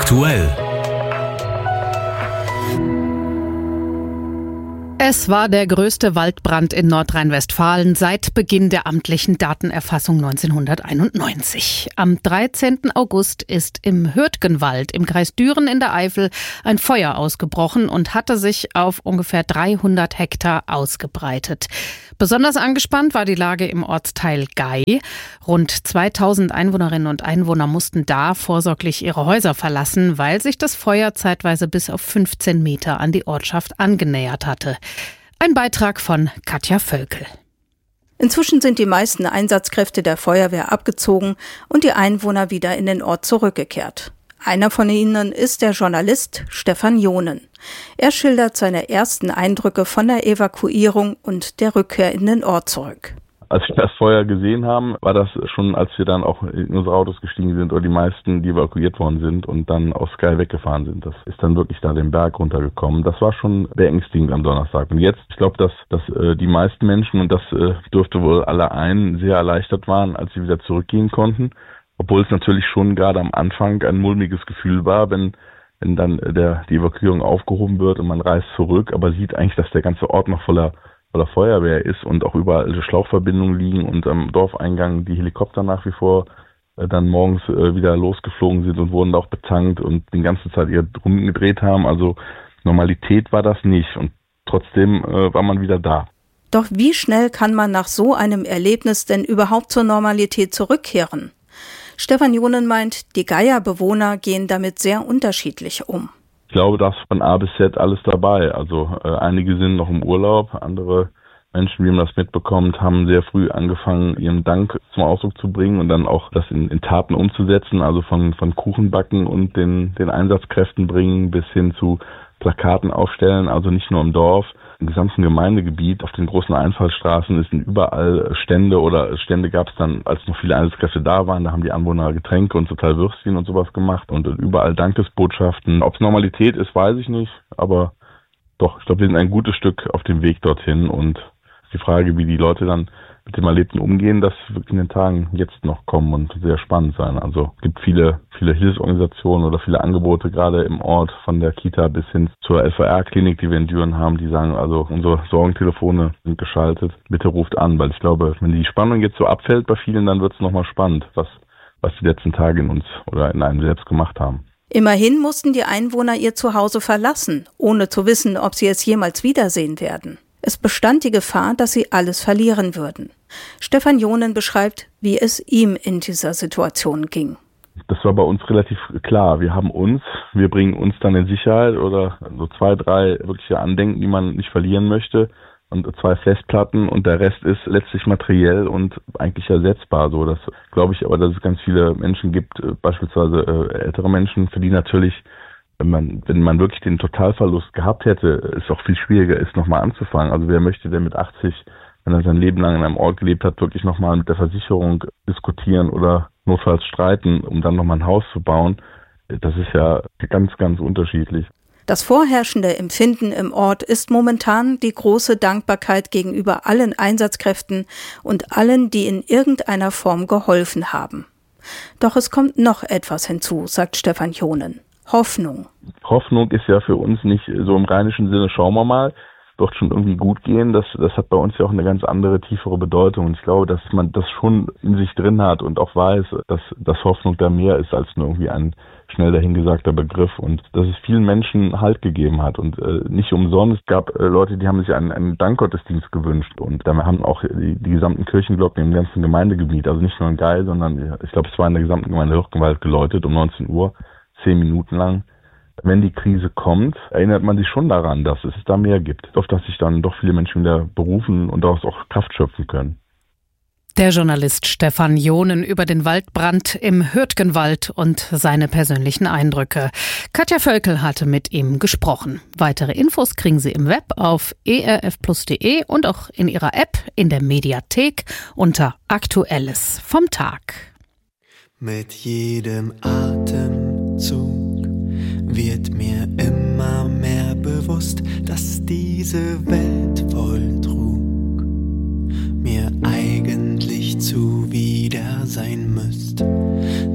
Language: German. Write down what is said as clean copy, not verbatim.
Aktuell. Es war der größte Waldbrand in Nordrhein-Westfalen seit Beginn der amtlichen Datenerfassung 1991. Am 13. August ist im Hürtgenwald im Kreis Düren in der Eifel ein Feuer ausgebrochen und hatte sich auf ungefähr 300 Hektar ausgebreitet. Besonders angespannt war die Lage im Ortsteil Gey. Rund 2000 Einwohnerinnen und Einwohner mussten da vorsorglich ihre Häuser verlassen, weil sich das Feuer zeitweise bis auf 15 Meter an die Ortschaft angenähert hatte. Ein Beitrag von Katja Völkel. Inzwischen sind die meisten Einsatzkräfte der Feuerwehr abgezogen und die Einwohner wieder in den Ort zurückgekehrt. Einer von ihnen ist der Journalist Stefan Jonen. Er schildert seine ersten Eindrücke von der Evakuierung und der Rückkehr in den Ort zurück. Als wir das Feuer gesehen haben, war das schon, als wir dann auch in unsere Autos gestiegen sind oder die meisten, die evakuiert worden sind und dann aus Gey weggefahren sind. Das ist dann wirklich da den Berg runtergekommen. Das war schon beängstigend am Donnerstag. Und jetzt, ich glaube, dass die meisten Menschen, und das dürfte wohl alle ein, sehr erleichtert waren, als sie wieder zurückgehen konnten. Obwohl es natürlich schon gerade am Anfang ein mulmiges Gefühl war, wenn dann die Evakuierung aufgehoben wird und man reist zurück, aber sieht eigentlich, dass der ganze Ort noch voller Feuerwehr ist und auch überall Schlauchverbindungen liegen und am Dorfeingang die Helikopter nach wie vor dann morgens wieder losgeflogen sind und wurden auch betankt und die ganze Zeit ihre Runden gedreht haben. Also Normalität war das nicht und trotzdem war man wieder da. Doch wie schnell kann man nach so einem Erlebnis denn überhaupt zur Normalität zurückkehren? Stefan Jonen meint, die Geyer Bewohner gehen damit sehr unterschiedlich um. Ich glaube, da ist von A bis Z alles dabei. Also einige sind noch im Urlaub, andere Menschen, wie man das mitbekommt, haben sehr früh angefangen, ihren Dank zum Ausdruck zu bringen und dann auch das in Taten umzusetzen, also von Kuchenbacken und den Einsatzkräften bringen bis hin zu Plakaten aufstellen, also nicht nur im Dorf. Im gesamten Gemeindegebiet, auf den großen Einfallstraßen sind überall Stände gab es dann, als noch viele Einsatzkräfte da waren, da haben die Anwohner Getränke und total Würstchen und sowas gemacht und überall Dankesbotschaften. Ob es Normalität ist, weiß ich nicht, aber doch, ich glaube, wir sind ein gutes Stück auf dem Weg dorthin und die Frage, wie die Leute dann mit dem Erlebten umgehen, das wird in den Tagen jetzt noch kommen und sehr spannend sein. Also es gibt viele Hilfsorganisationen oder viele Angebote, gerade im Ort, von der Kita bis hin zur LVR-Klinik, die wir in Düren haben, die sagen, also unsere Sorgentelefone sind geschaltet, bitte ruft an, weil ich glaube, wenn die Spannung jetzt so abfällt bei vielen, dann wird es nochmal spannend, was die letzten Tage in uns oder in einem selbst gemacht haben. Immerhin mussten die Einwohner ihr Zuhause verlassen, ohne zu wissen, ob sie es jemals wiedersehen werden. Es bestand die Gefahr, dass sie alles verlieren würden. Stefan Jonen beschreibt, wie es ihm in dieser Situation ging. Das war bei uns relativ klar. Wir bringen uns dann in Sicherheit oder so 2, 3 wirkliche Andenken, die man nicht verlieren möchte und 2 Festplatten und der Rest ist letztlich materiell und eigentlich ersetzbar. So, das glaube ich aber, dass es ganz viele Menschen gibt, beispielsweise ältere Menschen, für die natürlich wenn man wirklich den Totalverlust gehabt hätte, es auch viel schwieriger ist, nochmal anzufangen. Also wer möchte denn mit 80, wenn er sein Leben lang in einem Ort gelebt hat, wirklich nochmal mit der Versicherung diskutieren oder notfalls streiten, um dann nochmal ein Haus zu bauen? Das ist ja ganz, ganz unterschiedlich. Das vorherrschende Empfinden im Ort ist momentan die große Dankbarkeit gegenüber allen Einsatzkräften und allen, die in irgendeiner Form geholfen haben. Doch es kommt noch etwas hinzu, sagt Stefan Jonen. Hoffnung. Hoffnung ist ja für uns nicht so im rheinischen Sinne, schauen wir mal, wird schon irgendwie gut gehen. Das hat bei uns ja auch eine ganz andere, tiefere Bedeutung. Und ich glaube, dass man das schon in sich drin hat und auch weiß, dass Hoffnung da mehr ist als nur irgendwie ein schnell dahingesagter Begriff und dass es vielen Menschen Halt gegeben hat. Und nicht umsonst gab Leute, die haben sich einen Dankgottesdienst gewünscht und da haben auch die gesamten Kirchenglocken im ganzen Gemeindegebiet, also nicht nur in Gey, sondern ich glaube, es war in der gesamten Gemeinde Hürtgenwald geläutet um 19 Uhr. 10 Minuten lang. Wenn die Krise kommt, erinnert man sich schon daran, dass es da mehr gibt, auf das sich dann doch viele Menschen wieder berufen und daraus auch Kraft schöpfen können. Der Journalist Stefan Jonen über den Waldbrand im Hürtgenwald und seine persönlichen Eindrücke. Katja Völkel hatte mit ihm gesprochen. Weitere Infos kriegen Sie im Web auf erfplus.de und auch in Ihrer App in der Mediathek unter Aktuelles vom Tag. Mit jedem Atemzug wird mir immer mehr bewusst, dass diese Welt